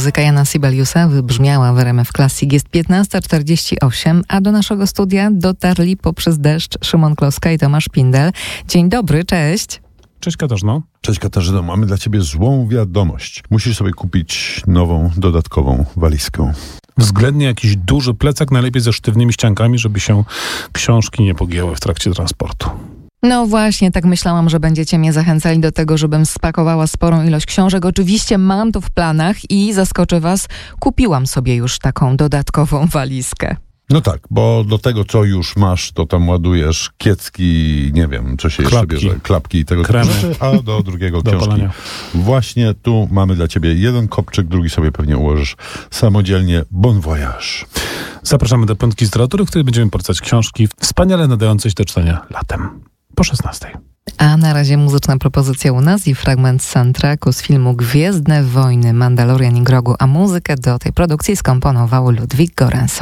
Muzyka Jana Sibeliusa wybrzmiała w RMF Classic. Jest 15:48, a do naszego studia dotarli poprzez deszcz Szymon Kloska i Tomasz Pindel. Dzień dobry, cześć. Cześć Katarzyno. Cześć Katarzyno, mamy dla ciebie złą wiadomość. Musisz sobie kupić nową, dodatkową walizkę. Względnie jakiś duży plecak, najlepiej ze sztywnymi ściankami, żeby się książki nie pogięły w trakcie transportu. No właśnie, tak myślałam, że będziecie mnie zachęcali do tego, żebym spakowała sporą ilość książek. Oczywiście mam to w planach i zaskoczę was, kupiłam sobie już taką dodatkową walizkę. No tak, bo do tego, co już masz, to tam ładujesz kiecki, nie wiem, co się jeszcze bierze, klapki i tego typu rzeczy, a do drugiego książki. Palenia. Właśnie tu mamy dla ciebie jeden kopczyk, drugi sobie pewnie ułożysz samodzielnie. Bon voyage. Zapraszamy do Piątki z Literatury, w której będziemy polecać książki wspaniale nadające się do czytania latem. Po 16:00. A na razie muzyczna propozycja u nas i fragment soundtracku z filmu Gwiezdne Wojny, Mandalorian i Grogu, a muzykę do tej produkcji skomponował Ludwig Göransson.